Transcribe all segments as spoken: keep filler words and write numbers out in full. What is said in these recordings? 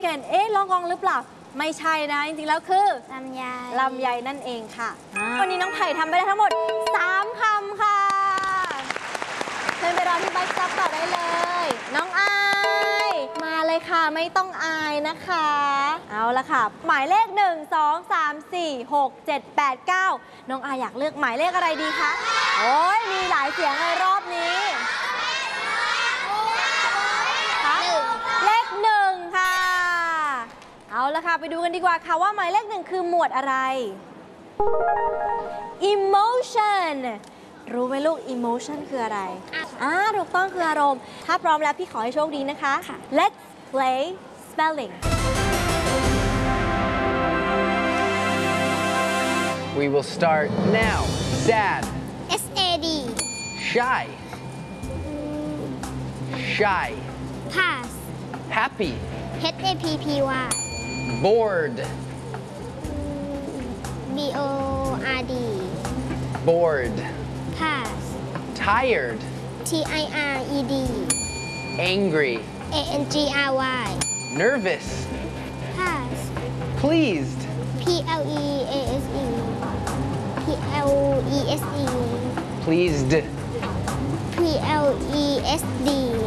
เก่งเอ๊ะลองกองหรือเปล่าไม่ใช่นะจริงๆแล้วคือลำไยลำไยนั่นเองค่ะวันนี้น้องไผ่ทำไปได้ทั้งหมดสามคำค่ะเชิญไปรอที่ไบค์ซับต่อได้เลยน้องอายมาเลยค่ะไม่ต้องอายนะคะเอาละค่ะหมายเลขหนึ่ง สอง สาม สี่ หก เจ็ด แปด เก้าน้องอายอยากเลือกหมายเลขอะไรดีคะโอ้ยมีหลายเสียงในรอบนี้เลขหนึ่งค่ะเอาละค่ะไปดูกันดีกว่าค่ะว่าหมายเลขหนึ่งคือหมวดอะไร emotion รู้ไหมลูก emotion คืออะไรอ่าถูกต้องคืออารมณ์ถ้าพร้อมแล้วพี่ขอให้โชคดีนะคะ let's play spelling We will start now. Sad. S A D Shy. Shy. pass Happy. H A P P Y Bored. B O R D Bored. pass Tired. T I R E D Angry. A N G R Y Nervous. pass Pleased. P L E A S E P L E S E Pleased. P L E S D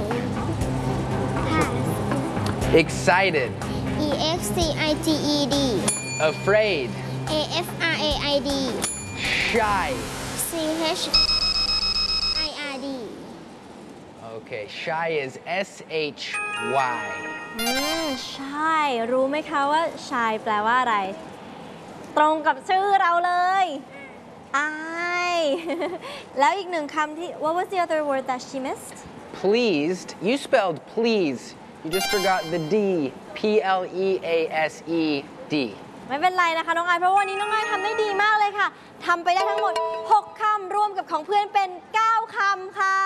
pass Excited. E X C I T E D Afraid. A F R A I D Shy. C H I R D Okay, shy is S H Y. อืมใช่รู้ไหมคะว่า shy แปลว่าอะไร ตรงกับชื่อเราเลยอาย แล้วอีกหนึ่งคำที่ what was the other word that she missed Pleased. You spelled please. You just forgot the D. P L E A S E D. ไม่เป็นไรนะคะน้องอายเพราะวันนี้น้องอายทำได้ดีมากเลยค่ะทำไปได้ทั้งหมดหกคำรวมกับของเพื่อนเป็นเก้าคำค่ะ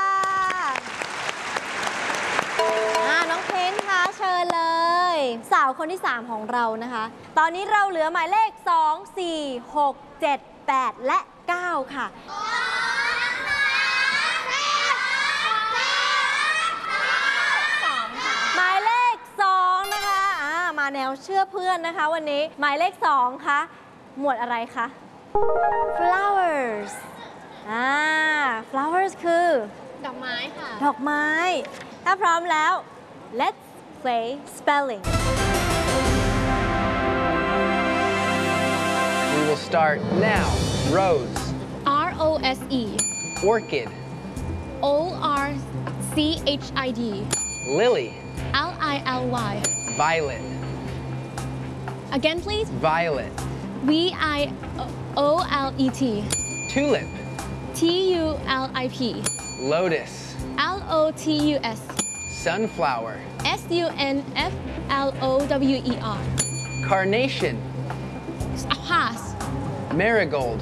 อ่าน้องเพนคะเชิญเลยสาวคนที่สามของเรานะคะตอนนี้เราเหลือหมายเลขสอง สี่ หก เจ็ด แปดและเก้าค่ะหมายเลขสองนะคะอ่ามาแนวเชื่อเพื่อนนะคะวันนี้หมายเลขสองคะหมวดอะไรคะ flowers อ่า flowers คือดอกไม้ค่ะดอกไม้ถ้าพร้อมแล้ว let's play spelling We will start now. Rose. R O S E Orchid. O R C H I D Lily. L I L Y Violet. Again please Violet. V I O L E T Tulip. T U L I P Lotus. L O T U S Sunflower. S U N F L O W E R Carnation. Pass Marigold.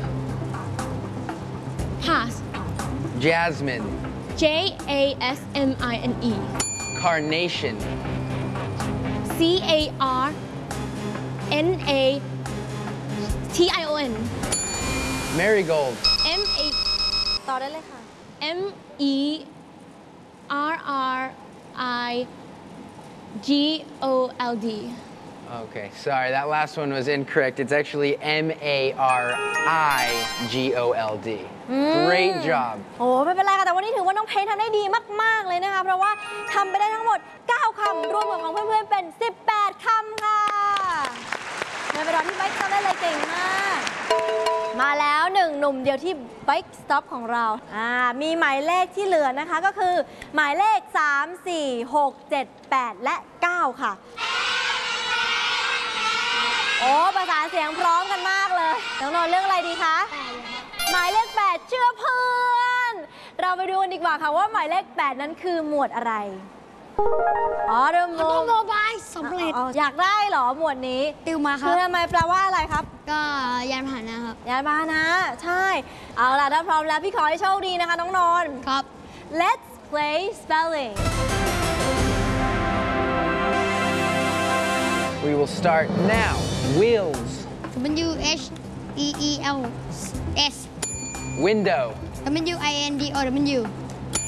Pass Jasmine. J A S M I N E Carnation. C A R N A T I O N Marigold. M A ต่อได้เลยค่ะ M E R R I G O L D Okay, sorry, that last one was incorrect. It's actually M A R I G O L D. Great job. โอ้ไม่เป็นไรค่ะแต่วันนี้ถือว่าน้องเพนทำได้ดีมากๆเลยนะคะเพราะว่าทำไปได้ทั้งหมดเก้าคำรวมกับของเพื่อนๆเป็นสิบแปดคำค่ะในเวลาที่ไบค์สต็อปได้เลยเก่งมากมาแล้วหนึ่งหนุ่มเดียวที่ไบค์สต็อปของเราอ่ามีหมายเลขที่เหลือนะคะก็คือหมายเลขสาม สี่ หก เจ็ด แปดและเก้าค่ะโอ้ประสานเสียงพร้อมกันมากเลยน้องนนท์เรื่องอะไรดีคะหมายเลขแปดเชื่อเพื่อนเราไปดูกันดีกว่าค่ะว่าหมายเลขแปดนั้นคือหมวดอะไรอ๋อเริ่มออโตโมบายสำเร็จอยากได้เหรอหมวดนี้ติวมาครัคืบอทำไมแปลว่าอะไรครับก็ยานพาหนะครับยานพาหนะใช่เอาล่ะถ้าพร้อมแล้วพี่ขอให้โชคดีนะคะน้องนนท์ครับ Let's play spelling We will start now. Wheels. W H E E L S Window. W I N D O W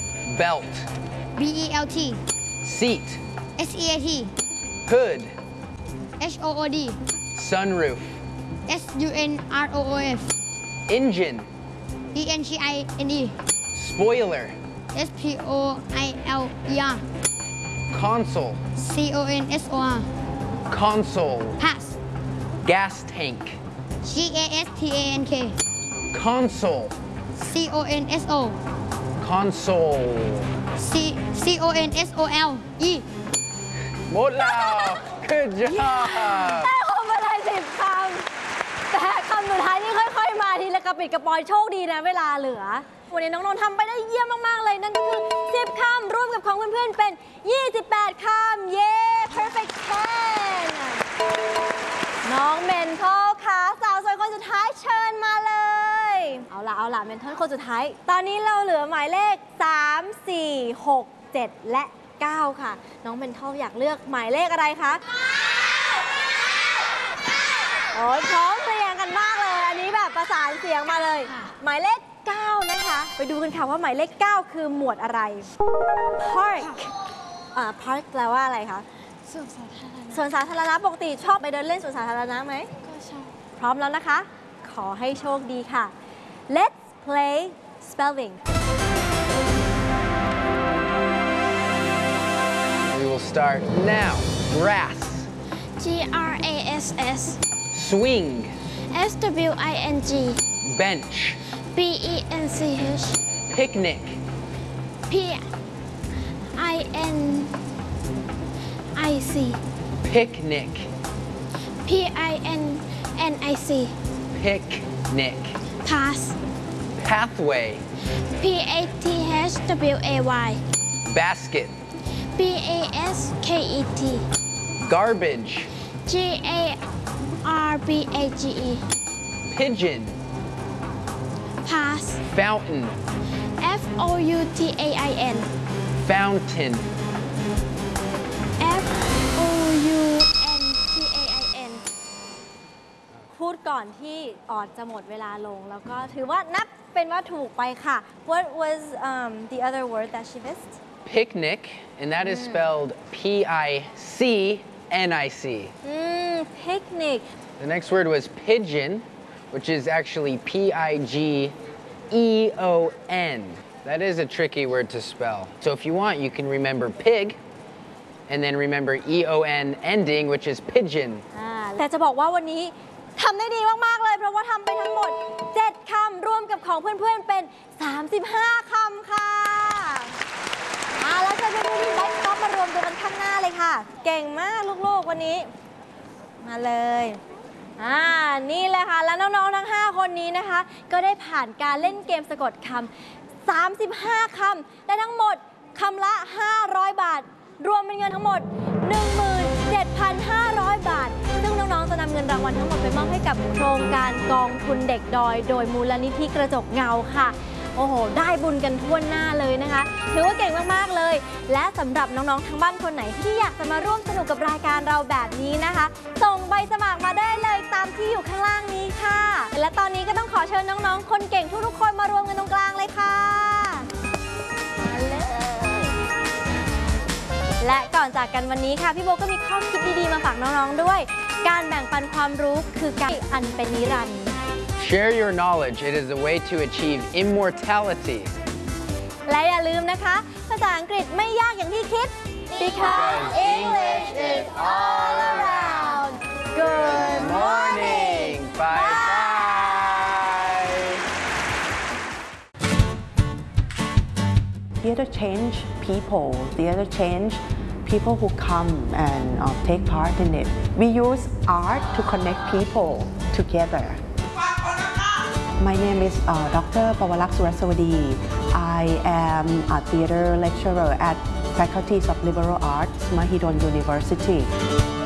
Belt. B E L T Seat. S E A T Hood. H O O D Sunroof. S U N R O O F Engine. E N G I N E Spoiler. S P O I L E R Console. C O N S O R Console. Pass Gas tank. G A S T A N K Console. C O N S O Console. C C O N S O L E หมดแล้ว Good job ได้ครบมาเลยสิบคำแต่คำสุดท้ายนี่ค่อยๆ มาทีละกระปิดกระปอยโชคดีนะเวลาเหลือ วันนี้น้องนนท์ทำไปได้เยี่ยมมาก ๆ เลย นั่นก็คือ สิบ คำร่วมกับของเพื่อน ๆ เป็น ยี่สิบแปด คำ เย้ perfect ten น้องเมนทอลค่ะสาวสวยคนสุดท้ายเชิญมาเลย เอาล่ะ เอาล่ะเมนทอลคนสุดท้าย ตอนนี้เราเหลือหมายเลข สาม สี่ หก เจ็ด และ เก้า ค่ะ น้องเมนทอลอยากเลือกหมายเลขอะไรคะ โอ้ยพร้อมเพรียงกันมากเลย อันนี้แบบประสานเสียงมาเลย หมายเลข เก้า นะคะ ไปดูกันค่ะว่าหมายเลข เก้า คือหมวดอะไร park อ่า park แปลว่าอะไรคะส่วนสาธารณะสวนสาธารณะปกติชอบไปเดินเล่นสวนสาธารณะไหมก็ชอบพร้อมแล้วนะคะ ขอให้โชคดีค่ะ Let's play spelling We will start now. Grass. G R A S S Swing. S W I N G Bench. B E N C H Picnic. P I N I C Picnic. P I N N I C Picnic. Pass Pathway. P A T H W A Y Basket. B A S K E T Garbage. G A R B A G E Pigeon. Pass Fountain. F O U T A I N Fountain. F O U N T A I N พูดก่อนที่ออดจะหมดเวลาลง แล้วก็ถือว่านับเป็นว่าถูกไปค่ะ What was um, the other word that she missed? Picnic, and that is spelled P I C N I C. Mm, picnic. The next word was pigeon, which is actually P I G E O N. That is a tricky word to spell. So if you want, you can remember pig, and then remember E O N ending, which is pigeon. อ่าแต่จะบอกว่าวันนี้ทำได้ดีมาก ๆ เลย เพราะว่าทำไปทั้งหมด เจ็ด คำรวมกับของเพื่อน ๆ เป็น สามสิบห้า คำค่ะอ่าแล้วเชิญพี่ๆที่ไลฟ์สต็อปมารวมตัวกันข้างหน้าเลยค่ะ เก่งมากลูก ๆ วันนี้ มาเลยอ่านี่เลยค่ะ แล้วน้อง ๆ ทั้ง ห้า คนนี้นะคะ ก็ได้ผ่านการเล่นเกมสะกดคำ สามสิบห้า คำได้ทั้งหมดคำละ ห้าร้อย บาท รวมเป็นเงินทั้งหมด หนึ่งหมื่นเจ็ดพันห้าร้อย บาท ซึ่งน้อง ๆ จะนำเงินรางวัลทั้งหมดไปมอบให้กับโครงการกองทุนเด็กดอย โดยมูลนิธิกระจกเงาค่ะ โอ้โห ได้บุญกันทั่วหน้าเลยนะคะถือว่าเก่งมาก ๆ เลย และสำหรับน้อง ๆ ทางบ้านคนไหนที่อยากจะมาร่วมสนุกกับรายการเราแบบนี้นะคะ ส่งใบสมัครมาได้เลยตามที่อยู่ข้างล่างนี้ค่ะ และตอนนี้ก็ต้องขอเชิญน้อง ๆ คนเก่งทุก ๆ คนมารวมกันตรงกลางเลยค่ะมาเลย และก่อนจากกันวันนี้ค่ะพี่โบก็มีข้อคิดดี ๆ มาฝากน้อง ๆ ด้วย การแบ่งปันความรู้คือการอันเป็นนิรันดร์ Share your knowledge. It is a way to achieve immortality. และอย่าลืมนะคะ ภาษาอังกฤษไม่ยากอย่างที่คิด because English is all around Good morning Bye bye. Theater change people. Theater change people who come and uh, take part in it. We use art to connect people together. My name is uh, Doctor Pawalak Surasawadi. I am a theater lecturer at Faculty of Liberal Arts, Mahidol University.